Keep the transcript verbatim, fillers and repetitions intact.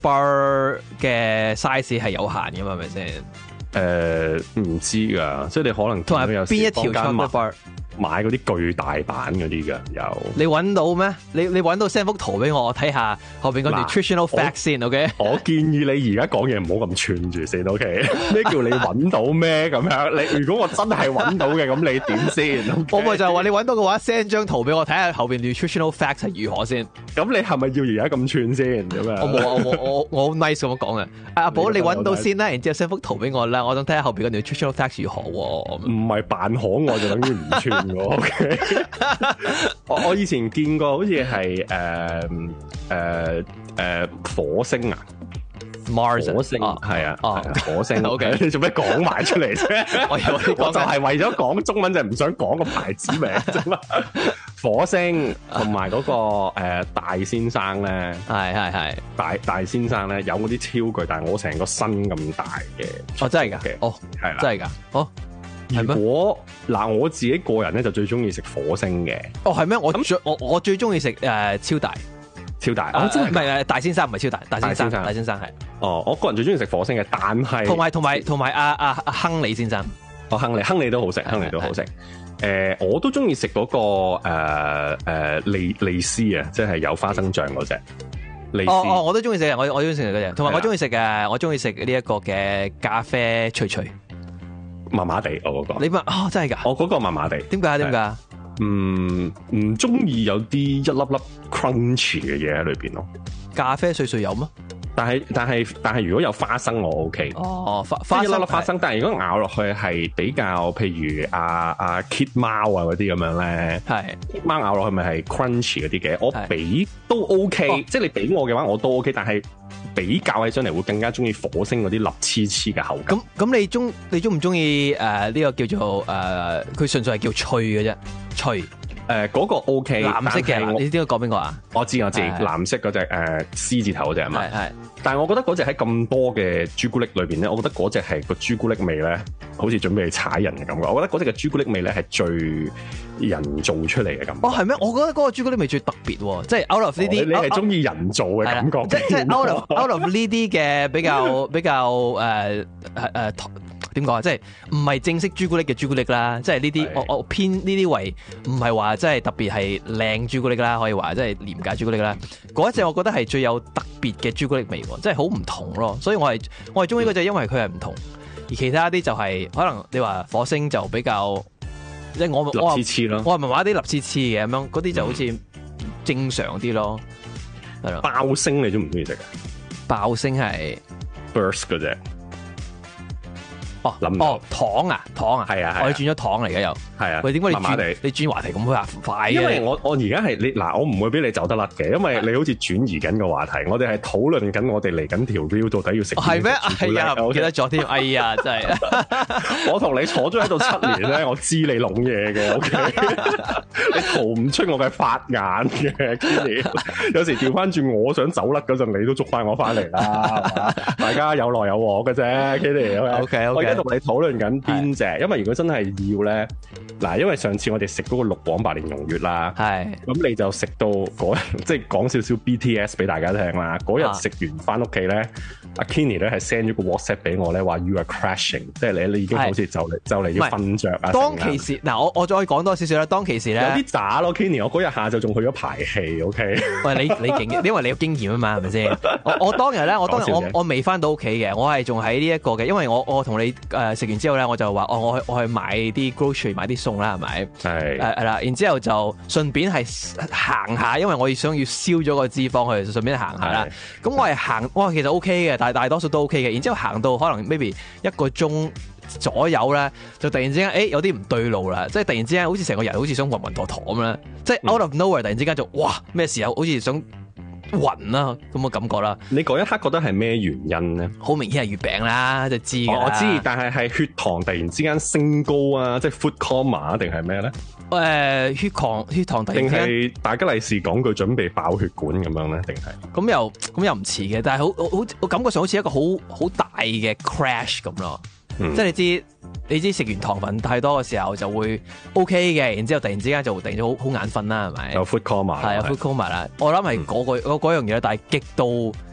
bar 嘅 size 係有限㗎嘛？係咪先？ 誒唔知㗎，即係你可能同埋見到有時邊一條坊間 chocolate bar？ 買嗰啲巨大版嗰啲㗎，有你揾到咩？你你揾到 send 幅圖俾我，我睇下後邊個 nutritional fact 先 ，OK？ 我建議你而家講嘢唔好咁串住先 ，OK？咩叫你揾到咩咁樣？你如果我真係揾到嘅，咁你點先？Okay? 我咪就係話你揾到嘅話，send 張圖俾我睇下後邊 nutritional fact 係如何先。 咁你係咪要而家咁串先咁樣？ 我冇啊，我我我好 nice 咁樣講嘅。阿寶，你揾到先啦，然之後 send 幅圖俾我啦，我想睇下後邊個 nutritional fact 如何喎。 唔係扮可愛就等於唔串喎，OK？我我以前見過好似係誒誒誒火星啊 ，Mars 火星係啊， 哦火星 OK 你做咩講埋出嚟啫？ 我以為你講我就係為咗講中文就唔想講個牌子名啫嘛。火星同埋嗰個誒大先生咧， 係係係， 大大先生咧有嗰啲超巨大，我成個身咁大嘅。 哦真係㗎，哦係啦， 真係㗎，哦。 如果嗱我自己個人咧就最中意食火星嘅。 哦係咩？我最我我最中意食誒超大超大， 哦真係唔係係大先生唔係超大，大先生大先生係。 哦，我個人最中意食火星嘅，但係同埋同埋同埋阿阿阿亨利先生， 哦亨利亨利都好食，亨利都好食。誒我都中意食嗰個誒誒利利斯啊，即係有花生醬嗰隻利斯。 哦哦，我都中意食嘅，我我中意食嗰隻，同埋我中意食嘅，我中意食呢一個嘅咖啡脆脆。 麻麻地，我嗰個。 你問哦，真係㗎？ 我嗰個麻麻地。 點解？點解？ 嗯，唔中意有啲一粒粒 crunchy 嘅嘢喺裏邊咯。 咖啡碎碎有咩？ 但係但係但係如果有花生我 OK。 哦，花花一粒粒花生，但係如果咬落去係比較，譬如阿阿 Kit 貓啊嗰啲咁樣咧， 係 Kit 貓咬落去咪係 crunchy 嗰啲嘅，我俾都 OK，哦、即係你俾我嘅話我都 OK，但係比較起上嚟會更加中意火星嗰啲立黐黐嘅口感。 咁咁你中你中唔中意誒呢個叫做誒？佢、呃、純粹係叫脆嘅啫，脆。 誒嗰、呃那個 OK， 藍色嘅，你點解講邊個啊？ 我知我知，藍色嗰隻誒 C 字頭嗰隻係嘛？係係。但係我覺得嗰隻喺咁多嘅朱古力裏邊咧，我覺得嗰隻係個朱古力味咧，好似準備踩人嘅感覺。我覺得嗰隻嘅朱古力味咧係最人造出嚟嘅感覺。 哦，係咩？我覺得嗰個朱古力味最特別喎，即係 out of 呢啲。 你係中意人造嘅感覺？ 即即係 out of out of 呢啲嘅比較比較誒誒點講啊？即係唔係正式朱古力嘅朱古力啦？即係呢啲我我偏呢啲為唔係話即係特別係靚朱古力啦，可以話即係廉價朱古力啦。嗰一隻我覺得係最有特別嘅朱古力味喎，即係好唔同咯。所以我係我係中意嗰隻，因為佢係唔同。而其他啲就係、是、可能你話火星就比較即係我我立黐黐咯， 我係咪話啲立黐黐嘅咁樣？嗰啲就好似正常啲咯，係咯。 爆星你中唔中意食啊？ 爆星係 burst 嗰隻。 哦，哦，糖啊，糖啊， 係啊， 我哋轉咗糖嚟嘅又， 係啊。 喂，點解你麻麻地你轉話題咁快嘅？ 因為我我而家係你嗱，我唔會俾你走得甩嘅，因為你好似轉移緊個話題。我哋係討論緊我哋嚟緊條 view 到底要食係咩？係啊，唔記得咗添。哎呀，真係！ 我同你坐咗喺度七年咧，我知你諗嘢嘅。OK， 你逃唔出我嘅法眼嘅 Kenny。有時調翻轉，我想走甩嗰陣，你都捉翻我翻嚟啦。大家有來有往嘅啫 ，Kenny。 OK OK。 同你討論緊邊隻，因為如果真係要咧，嗱，因為上次我哋食嗰個綠黃白蓮蓉月啦，係，咁你就食到嗰，即係講少少 B T S 俾大家聽啦。嗰日食完翻屋企咧，阿 Kenny 咧係 send 咗個 WhatsApp 俾我咧，話 You are crashing，即係你你已經好似就嚟就嚟要瞓着啊。 當其時，嗱我我再講多少少啦。當其時咧， 有啲渣咯 ，Kenny，我嗰日下晝仲去咗排氣 ，OK。 喂，你你勁，因為你有經驗啊嘛，係咪先？我我當日咧，我當日我我未翻到屋企嘅，我係仲喺呢一個嘅，因為我我同你誒食完之後咧，我就話哦，我去我去買啲 grocery 買啲餸啦，係咪？係誒係啦，然之後就順便係行下，因為我想要燒咗個脂肪去，順便行下啦。咁我係行，哇，其實 OK 嘅，但係大多數都 OK 嘅。然之後行到可能 maybe 一個鐘左右咧，就突然之間誒、欸、有啲唔對路啦，即係突然之間好似成個人好似想暈暈陀陀咁啦，即係 out of nowhere 突然之間就哇咩時候好似想暈啦咁嘅感覺啦。 你嗰一刻覺得係咩原因咧？ 好明顯係月餅啦，就知㗎啦。 我知，但係係血糖突然之間升高啊，即係 food coma 定係咩咧？ 誒、呃、血糖血糖突然之間，定係大吉利是講句準備爆血管咁樣咧？定係咁又咁又唔似嘅，但係好好我感覺上好似一個好好大嘅 crash 咁咯。嗯、即係你知你知食完糖分太多嘅時候就會 OK 嘅，然之後突然之間就突然好好眼瞓啦，係咪？ 有 food coma 係有 food coma 啦。我諗係嗰個嗰樣嘢，但係極度